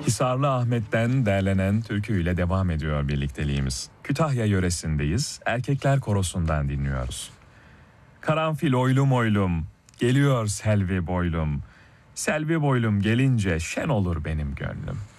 Hisarlı Ahmet'ten derlenen türküyle devam ediyor birlikteliğimiz. Kütahya yöresindeyiz. Erkekler Korosu'ndan dinliyoruz. Karanfil oylum oylum, geliyor selvi boylum. Selvi boylum gelince şen olur benim gönlüm.